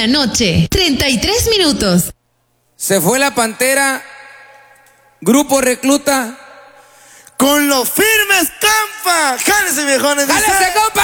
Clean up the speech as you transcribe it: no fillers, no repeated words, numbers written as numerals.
la noche, 33 minutos. Se fue la Pantera, Grupo Recluta. Con los firmes Campa. Jálese, viejones. ¡Jálese, compa!